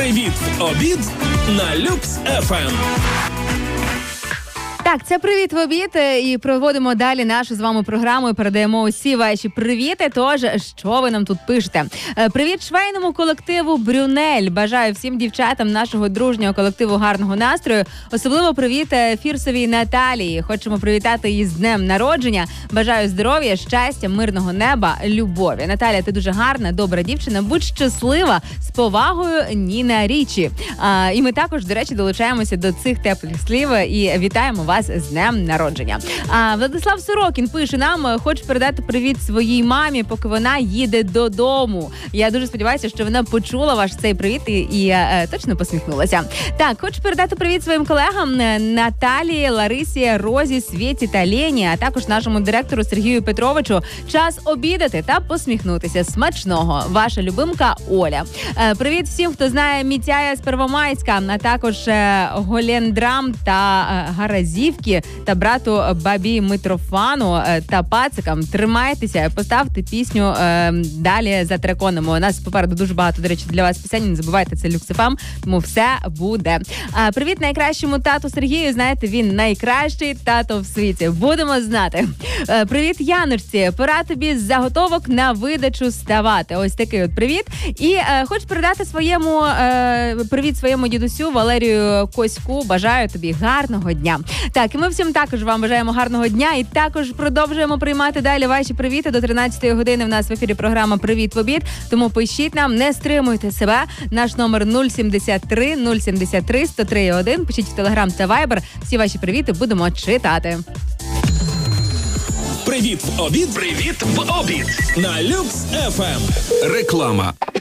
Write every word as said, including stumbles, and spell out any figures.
Привіт в обід на Люкс еф ем. Так, це «Привіт в обід» і проводимо далі нашу з вами програму і передаємо усі ваші привіти. Тож, що ви нам тут пишете? Привіт швейному колективу «Брюнель». Бажаю всім дівчатам нашого дружнього колективу гарного настрою. Особливо привіт Фірсовій Наталії. Хочемо привітати її з днем народження. Бажаю здоров'я, щастя, мирного неба, любові. Наталія, ти дуже гарна, добра дівчина. Будь щаслива. З повагою, Ніна Річі. А, і ми також, до речі, долучаємося до цих теплих слів і вітаємо вас з днем народження. А Владислав Сорокін пише нам: хочу передати привіт своїй мамі, поки вона їде додому. Я дуже сподіваюся, що вона почула ваш цей привіт і, і е, точно посміхнулася. Так, хочу передати привіт своїм колегам Наталії, Ларисі, Розі, Світі та Лені, а також нашому директору Сергію Петровичу. Час обідати та посміхнутися. Смачного. Ваша любимка Оля. Е, привіт всім, хто знає Мітяя з Первомайська, а також е, Голендрам та е, Гаразів та брату Бабі Митрофану та пацикам. Тримайтеся, поставте пісню е, далі за треконом. У нас попереду дуже багато, до речі, для вас пісень. Не забувайте, це Люкс еф ем, тому все буде. А, привіт найкращому тату Сергію. Знаєте, він найкращий тато в світі. Будемо знати. Е, привіт Яночці. Пора тобі з заготовок на видачу ставати. Ось такий от привіт. І е, хочу передати своєму е, привіт своєму дідусю Валерію Коську. Бажаю тобі гарного дня. Так, і ми всім також вам бажаємо гарного дня і також продовжуємо приймати далі ваші привіти. До тринадцятої години в нас в ефірі програма «Привіт в обід». Тому пишіть нам, не стримуйте себе. Наш номер нуль сімдесят три нуль сімдесят три сто три один. Пишіть в Телеграм та Вайбер. Всі ваші привіти будемо читати. Привіт в обід. Привіт в обід на Люкс еф ем. Реклама.